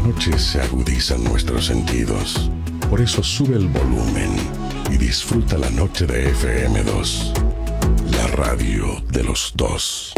noche se agudizan nuestros sentidos. Por eso sube el volumen y disfruta la noche de FM2, la radio de los dos.